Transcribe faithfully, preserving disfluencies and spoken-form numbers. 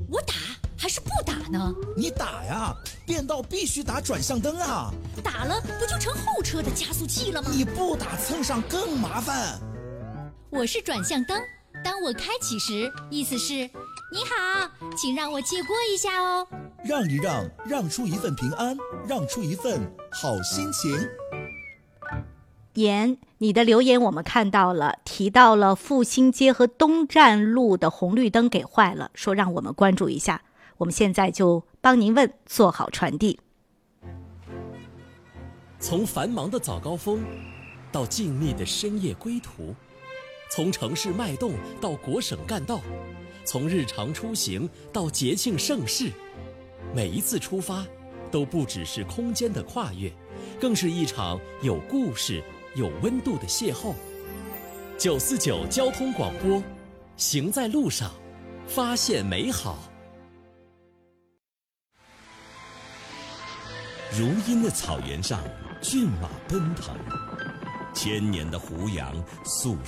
我打还是不打呢？ 你打呀，变道必须打转向灯啊！ 打了不就成后车的加速器了吗？ 你不打蹭上更麻烦。 我是转向灯，当我开启时，意思是你好，请让我借过一下哦。 让一让，让出一份平安，让出一份好心情。 言，你的留言我们看到了，提到了复兴街和东站路的红绿灯给坏了，说让我们关注一下。我们现在就帮您问，做好传递。 从繁忙的早高峰到静谧的深夜归途，从城市脉动到国省干道，从日常出行到节庆盛事，每一次出发都不只是空间的跨越，更是一场有故事有温度的邂逅。九四九交通广播，行在路上，发现美好。 如茵的草原上，骏马奔腾，千年的胡杨诉